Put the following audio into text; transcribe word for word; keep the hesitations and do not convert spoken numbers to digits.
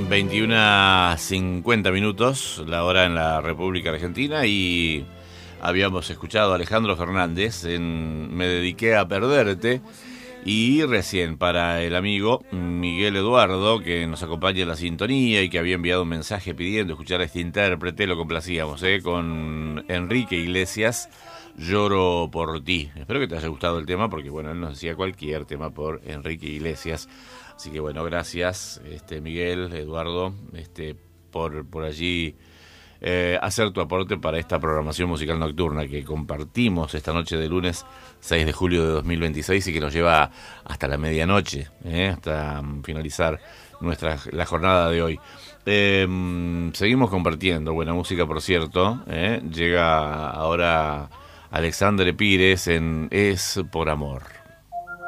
veintiuna cincuenta minutos, la hora en la República Argentina, y habíamos escuchado a Alejandro Fernández en Me dediqué a perderte, y recién para el amigo Miguel Eduardo, que nos acompaña en la sintonía y que había enviado un mensaje pidiendo escuchar a este intérprete, lo complacíamos, ¿eh? Con Enrique Iglesias, Lloro por ti. Espero que te haya gustado el tema, porque bueno, él nos decía cualquier tema por Enrique Iglesias. Así que bueno, gracias, este Miguel, Eduardo, este por, por allí eh, hacer tu aporte para esta programación musical nocturna que compartimos esta noche de lunes seis de julio de dos mil veintiséis y que nos lleva hasta la medianoche, eh, hasta finalizar nuestra la jornada de hoy. Eh, seguimos compartiendo buena música, por cierto. Eh, llega ahora Alexandre Pires en Es por Amor.